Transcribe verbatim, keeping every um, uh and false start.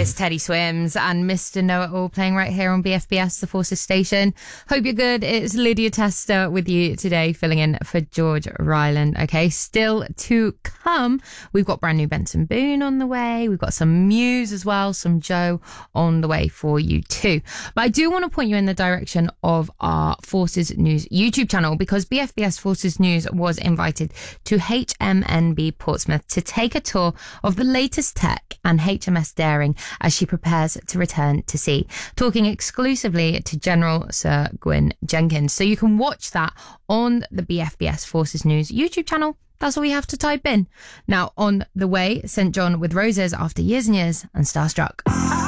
It's Teddy Swims and Mister Know-It-All playing right here on B F B S, the Forces station. Hope you're good. It's Lydia Tester with you today, filling in for George Ryland. Okay, still to come, we've got brand new Benson Boone on the way. We've got some Muse as well, some Joe on the way for you too. But I do want to point you in the direction of our Forces News YouTube channel, because B F B S Forces News was invited to H M N B Portsmouth to take a tour of the latest tech and H M S Daring as she prepares to return to sea, talking exclusively to General Sir Gwyn Jenkins. So you can watch that on the B F B S Forces News YouTube channel. That's all you have to type in. Now, on the way, Saint John with Roses after years and years and Starstruck.